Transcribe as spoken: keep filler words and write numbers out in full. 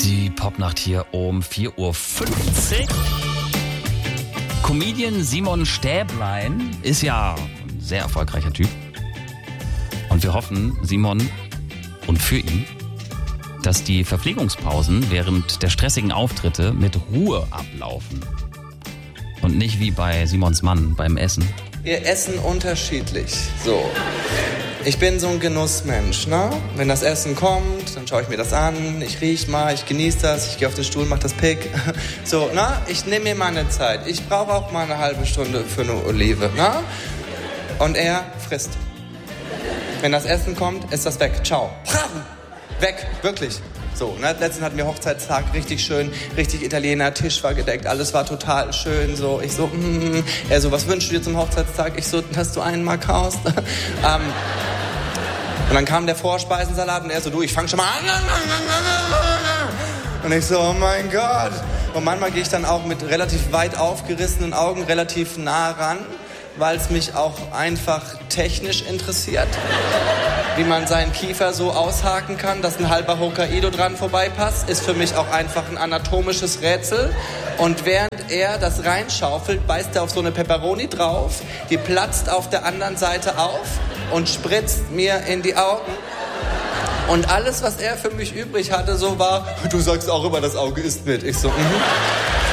Die Popnacht hier um vier Uhr fünfzig. Comedian Simon Stäblein ist ja ein sehr erfolgreicher Typ. Und wir hoffen, Simon, und für ihn, dass die Verpflegungspausen während der stressigen Auftritte mit Ruhe ablaufen. Und nicht wie bei Simons Mann beim Essen. Wir essen unterschiedlich. So. Ich bin so ein Genussmensch, ne? Wenn das Essen kommt, dann schaue ich mir das an, ich riech mal, ich genieße das, ich gehe auf den Stuhl, mach das Pick. So, ne? Ich nehme mir meine Zeit. Ich brauche auch mal eine halbe Stunde für eine Olive, ne? Und er frisst. Wenn das Essen kommt, ist das weg. Ciao. Weg, wirklich. So, ne? Letztens hatten wir Hochzeitstag, richtig schön, richtig Italiener, Tisch war gedeckt, alles war total schön. So, ich so, mm, er so, was wünschst du dir zum Hochzeitstag? Ich so, dass du einen mal kaust. ähm, und dann kam der Vorspeisensalat und er so, du, ich fang schon mal an. Und ich so, oh mein Gott. Und manchmal gehe ich dann auch mit relativ weit aufgerissenen Augen relativ nah ran, weil es mich auch einfach technisch interessiert. Wie man seinen Kiefer so aushaken kann, dass ein halber Hokkaido dran vorbeipasst, ist für mich auch einfach ein anatomisches Rätsel. Und während er das reinschaufelt, beißt er auf so eine Pepperoni drauf, die platzt auf der anderen Seite auf und spritzt mir in die Augen. Und alles, was er für mich übrig hatte, so war, du sagst auch immer, das Auge isst mit. Ich so, mhm.